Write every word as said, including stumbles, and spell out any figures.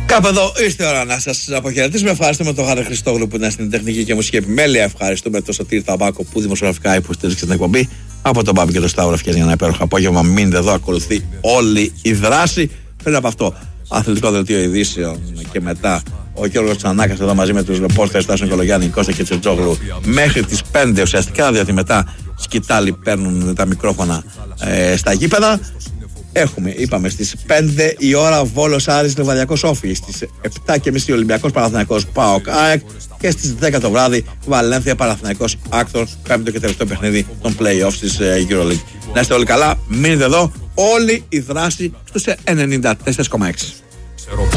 Κάπου εδώ ήρθε η ώρα να σας αποχαιρετήσουμε. Ευχαριστούμε τον Χάρη Χριστόγλου που ήταν στην τεχνική και μουσική επιμέλεια. Ευχαριστούμε τον Σωτήρη Ταμπάκο που δημοσιογραφικά υποστήριξε την εκπομπή. Από τον Μπάμπη και τον Σταύρο Φιέζη για ένα υπέροχο απόγευμα. Μείνετε εδώ, ακολουθεί όλη η δράση. Πριν από αυτό, αθλητικό δελτίο ειδήσεων και μετά ο Γιώργος Τσανάκας εδώ μαζί με τους ρεπόρτερς Στάσο Νικολογιάννη, Κώστα και Τσετζόγλου μέχρι τις πέντε ουσιαστικά, διότι μετά σκητάλοι παίρνουν τα μικρόφωνα ε, στα γήπεδα. Έχουμε, είπαμε, στις πέντε η ώρα Βόλος Άρης Λεβαδιακός Όφη, στις επτά και μισή Ολυμπιακός Παναθηναϊκός ΠΑΟΚ ΑΕΚ και στις δέκα το βράδυ Βαλένθια Παναθηναϊκός Άκτορ, πέμπτο και τελευταίο παιχνίδι των play-offs της EuroLeague. Να είστε όλοι καλά, μείνετε εδώ, όλη η δράση στους ενενήντα τέσσερα κόμμα έξι.